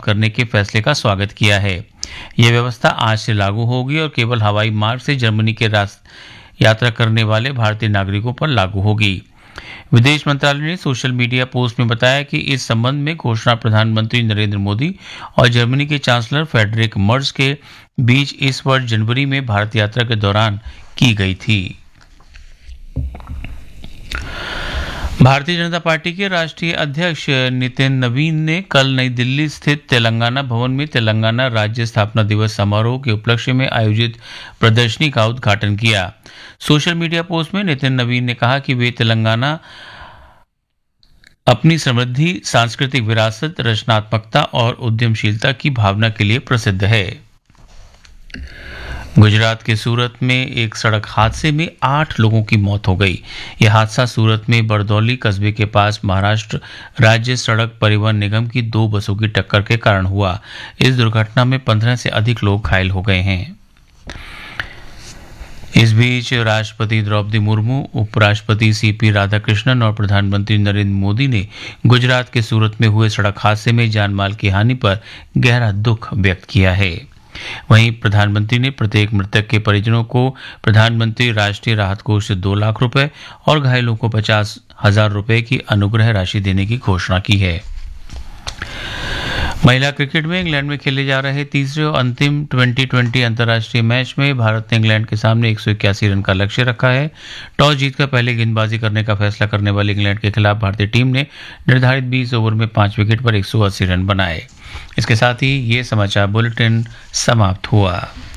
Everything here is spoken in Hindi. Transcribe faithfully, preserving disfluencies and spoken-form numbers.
करने के फैसले का स्वागत किया है। यह व्यवस्था आज से लागू होगी और केवल हवाई मार्ग से जर्मनी के रास्ते यात्रा करने वाले भारतीय नागरिकों पर लागू होगी। विदेश मंत्रालय ने सोशल मीडिया पोस्ट में बताया कि इस संबंध में घोषणा प्रधानमंत्री नरेंद्र मोदी और जर्मनी के चांसलर फ्रेडरिक मर्ज के बीच इस वर्ष जनवरी में भारत यात्रा के दौरान की गई थी। भारतीय जनता पार्टी के राष्ट्रीय अध्यक्ष नितिन नवीन ने कल नई दिल्ली स्थित तेलंगाना भवन में तेलंगाना राज्य स्थापना दिवस समारोह के उपलक्ष्य में आयोजित प्रदर्शनी का उद्घाटन किया। सोशल मीडिया पोस्ट में नितिन नवीन ने कहा कि वे तेलंगाना अपनी समृद्धि, सांस्कृतिक विरासत, रचनात्मकता और उद्यमशीलता की भावना के लिए प्रसिद्ध है। गुजरात के सूरत में एक सड़क हादसे में आठ लोगों की मौत हो गई। यह हादसा सूरत में बरदौली कस्बे के पास महाराष्ट्र राज्य सड़क परिवहन निगम की दो बसों की टक्कर के कारण हुआ। इस दुर्घटना में पंद्रह से अधिक लोग घायल हो गए हैं। इस बीच राष्ट्रपति द्रौपदी मुर्मू, उपराष्ट्रपति सीपी राधाकृष्णन और प्रधानमंत्री नरेंद्र मोदी ने गुजरात के सूरत में हुए सड़क हादसे में जानमाल की हानि पर गहरा दुख व्यक्त किया है। वहीं प्रधानमंत्री ने प्रत्येक मृतक के परिजनों को प्रधानमंत्री राष्ट्रीय राहत कोष से दो लाख रुपए और घायलों को पचास हजार रुपए की अनुग्रह राशि देने की घोषणा की है। महिला क्रिकेट में इंग्लैंड में खेले जा रहे तीसरे और अंतिम ट्वेंटी ट्वेंटी अंतर्राष्ट्रीय मैच में भारत ने इंग्लैंड के सामने एक सौ इक्यासी रन का लक्ष्य रखा है। टॉस जीतकर पहले गेंदबाजी करने का फैसला करने वाली इंग्लैंड के खिलाफ भारतीय टीम ने निर्धारित बीस ओवर में पांच विकेट पर एक सौ अस्सी रन बनाए। इसके साथ ही ये समाचार बुलेटिन समाप्त हुआ।